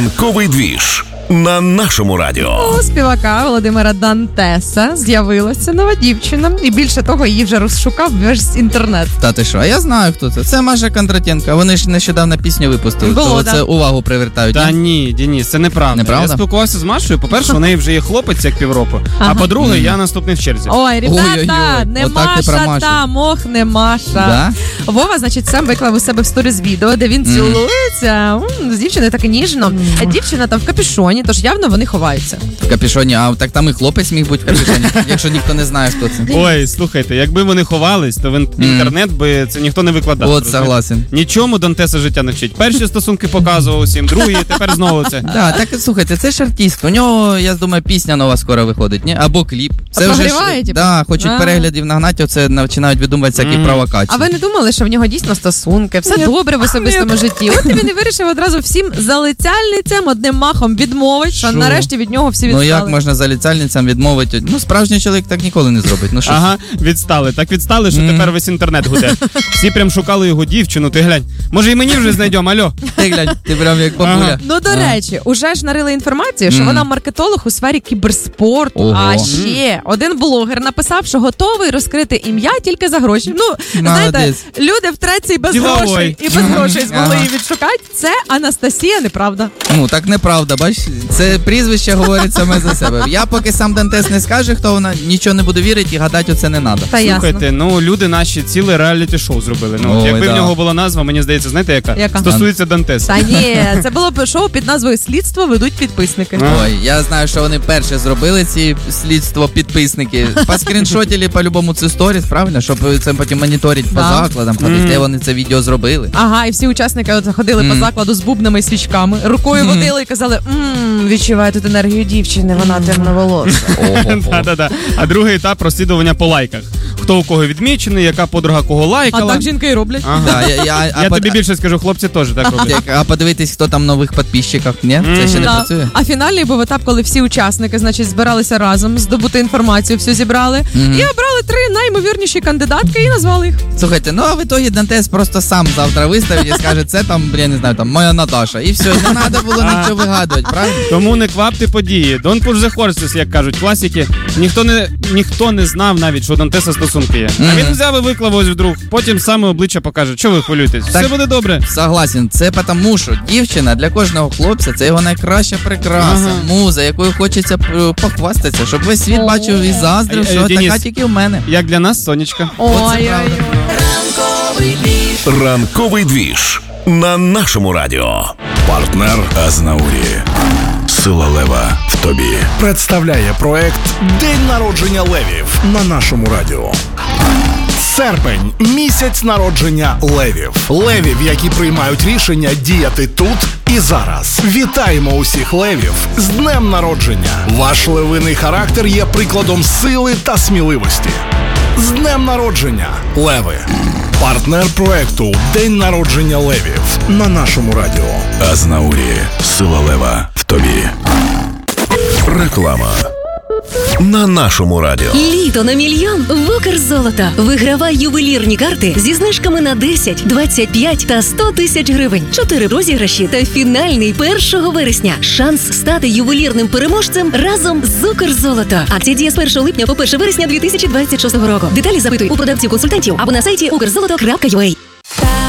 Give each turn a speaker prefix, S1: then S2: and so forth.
S1: Ранковий двіж на нашому радіо.
S2: У співака Володимира Дантеса з'явилася нова дівчина. І більше того, її вже розшукав весь інтернет.
S3: Та ти що, а я знаю, хто це. Це Маша Кондратенко. Вони ж нещодавно пісню випустили.
S2: Було,
S3: то це увагу привертають.
S4: Та ні, Денис, це неправда.
S3: Неправда?
S4: Я спілкувався з Машою. По-перше, у неї вже є хлопець як півроку. А по-друге, я наступний в черзі.
S2: Ой, ребята,
S3: Ой-ой-ой,
S2: не
S3: отак ти про
S2: Маша
S3: Машу.
S2: там, ох, не Маша.
S3: Да?
S2: Вова, значить, сам виклав у себе в сторіз відео, де він цілується з дівчиною так ніжно. А дівчина там в капюшоні, тож явно вони ховаються.
S3: В капюшоні, а так там і хлопець міг бути в капюшоні, якщо ніхто не знає, хто це.
S4: Ой, слухайте, якби вони ховались, то в інтернет би це ніхто не викладав.
S3: От,
S4: розумієте?
S3: согласен.
S4: Нічому Дантеса життя не вчить. Перші стосунки показував усім, другі, тепер знову це.
S3: Да, так слухайте, це ж артист. У нього, я думаю, пісня нова скоро виходить, ні? Або кліп. Це вже
S2: прогріває, типу?
S3: да, хочуть переглядів нагнати, оце починають видумувати всякі провокації.
S2: А ви не думали, що в нього дійсно стосунки, все добре в особистому житті? От він і вирішив одразу всім залицяльницям одним махом відмовити, що нарешті від нього всі відстали.
S3: Ну як можна залицяльницям відмовити? Ну справжній чоловік так ніколи не зробить. Ну що?
S4: Ага, відстали. Так відстали, що тепер весь інтернет гуде. Всі прям шукали його дівчину, ти глянь. Може і мені вже знайдемо, альо?
S3: Ти глянь, ти прям як бабуля.
S2: Ну, до речі, уже ж нарили інформацію, що вона маркетолог у сфері кіберспорту.
S3: Ого.
S2: А ще один блогер написав, що готовий розкрити ім'я тільки за гроші. Ну, знаєте,
S3: Молодець.
S2: люди в треці без
S4: Діловой.
S2: грошей і без грошей змогли її відшукати. Це Анастасія, неправда.
S3: Ну так неправда, бач, це прізвище говорить саме за себе. Я поки сам Дантес не скаже, хто вона, нічого не буду вірити і гадати оце не треба.
S2: Та ясно.
S4: Слухайте, ну люди наші ціле реаліті-шоу зробили. Ну,
S3: Ой,
S4: якби
S3: да.
S4: в нього була назва, мені здається, знаєте яка?
S2: Яка?
S4: Стосується Дантеса.
S2: Та ні, це було б шоу під назвою «Слідство ведуть підписники».
S3: Ой, я знаю, що вони перше зробили ці слідство підписники. Поскріншотили по-любому цю сторіс, правильно? Щоб це потім моніторити по
S2: Да.
S3: закладам, де вони це відео зробили.
S2: Ага, і всі учасники от ходили по закладу з бубнами і свічками, рукою водили і казали: відчуваю тут енергію дівчини, вона темноволоса.
S4: Да-да-да. А другий етап розслідування по лайках. Хто у кого відмічений, яка подруга кого
S2: А
S4: лайкала.
S2: так жінки і роблять.
S4: Ага.
S3: Да,
S4: Я тобі більше скажу, хлопці теж так роблять.
S3: А подивитись, хто там в нових підписчиках, ні? Це ще не
S2: Да.
S3: працює?
S2: А фінальний був етап, коли всі учасники, значить, збиралися разом, здобути інформацію, всю зібрали і обрали 3 наймовірніші кандидатки і назвали їх.
S3: Слухайте, ну а в ітогі Дантес просто сам завтра виставить і скаже, це там, я не знаю, там моя Наташа. І все, не треба було нічого вигадувати, правильно?
S4: Тому не квапте події. Don't push the horses, як кажуть класики. Ніхто не знав навіть, що у Дантеса стосунки є. А він взяв і виклав ось вдруг. Потім саме обличчя покаже. Що ви хвилюєтесь? Все буде добре.
S3: Согласен, це тому, що дівчина для кожного хлопця це його найкраща прикраса, муза, якою хочеться похвастатися, щоб весь світ бачив і заздрив, що
S4: Денис,
S3: така тільки в мене.
S4: Як для нас, Сонечка.
S2: Ой-ой-ой.
S1: Ранковий двіж на нашому радіо.
S5: Партнер Азнаурі. Сила лева в тобі. Представляє проект День народження левів на нашому радіо. Серпень – місяць народження левів. Левів, які приймають рішення діяти тут і зараз. Вітаємо усіх левів з днем народження. Ваш левиний характер є прикладом сили та сміливості. З днем народження, леви! Партнер проекту День народження левів на нашому радіо. Азнаурі. Сила лева в тобі.
S1: Реклама на нашому радіо.
S6: Літо на мільйон в Укрзолото. Вигравай ювелірні карти зі знижками на 10, 25 та 100 тисяч гривень. 4 розіграші та фінальний 1 вересня. Шанс стати ювелірним переможцем разом з Укрзолото. Акція діє з 1 липня по 1 вересня 2026 року. Деталі запитуй у продавців-консультантів або на сайті ukrzoloto.ua.